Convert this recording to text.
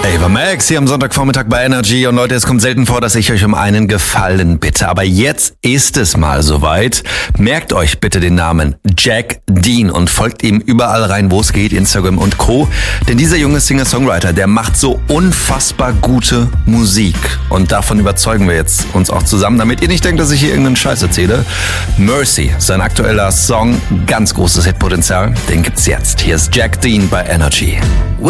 Ava Max hier am Sonntagvormittag bei Energy. Und Leute, es kommt selten vor, dass ich euch um einen Gefallen bitte. Aber jetzt ist es mal soweit. Merkt euch bitte den Namen Jack Dean und folgt ihm überall rein, wo es geht, Instagram und Co. Denn dieser junge Singer-Songwriter, der macht so unfassbar gute Musik. Und davon überzeugen wir jetzt uns auch zusammen, damit ihr nicht denkt, dass ich hier irgendeinen Scheiß erzähle. Mercy, sein aktueller Song, ganz großes Hitpotenzial. Den gibt's jetzt. Hier ist Jack Dean bei Energy.